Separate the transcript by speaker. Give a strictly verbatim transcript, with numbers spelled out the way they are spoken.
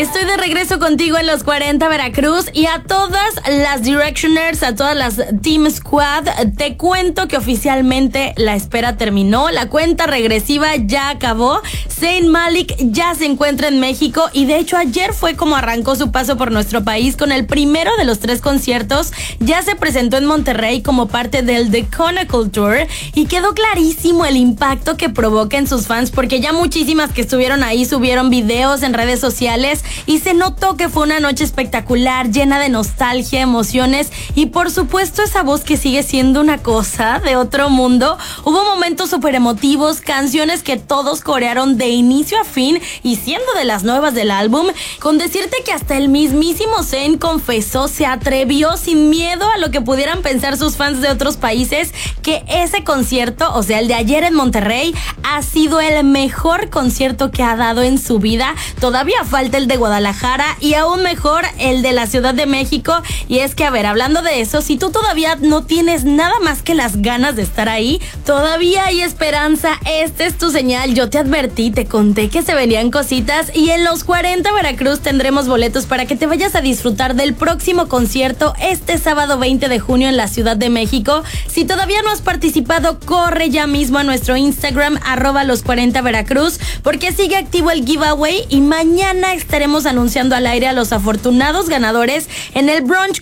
Speaker 1: Estoy de regreso contigo en los cuarenta Veracruz y a todas las Directioners, a todas las Team Squad, te cuento que oficialmente la espera terminó, la cuenta regresiva ya acabó. Zayn Malik ya se encuentra en México y de hecho ayer fue como arrancó su paso por nuestro país con el primero de los tres conciertos. Ya se presentó en Monterrey como parte del The Chronicle Tour y quedó clarísimo el impacto que provoca en sus fans porque ya muchísimas que estuvieron ahí subieron videos en redes sociales y se notó que fue una noche espectacular, llena de nostalgia, emociones y por supuesto esa voz que sigue siendo una cosa de otro mundo. Hubo momentos súper emotivos, canciones que todos corearon de inicio a fin y siendo de las nuevas del álbum, con decirte que hasta el mismísimo Zayn confesó, se atrevió sin miedo a lo que pudieran pensar sus fans de otros países, que ese concierto, o sea el de ayer en Monterrey, ha sido el mejor concierto que ha dado en su vida. Todavía falta el de Guadalajara y aún mejor el de la Ciudad de México. Y es que, a ver, hablando de eso, si tú todavía no tienes nada más que las ganas de estar ahí, todavía hay esperanza. Esta es tu señal. Yo te advertí, te conté que se venían cositas y en los cuarenta Veracruz tendremos boletos para que te vayas a disfrutar del próximo concierto este sábado veinte de junio en la Ciudad de México. Si todavía no has participado, corre ya mismo a nuestro Instagram, arroba los cuarenta Veracruz, porque sigue activo el giveaway y mañana estaremos anunciando al aire a los afortunados ganadores en el brunch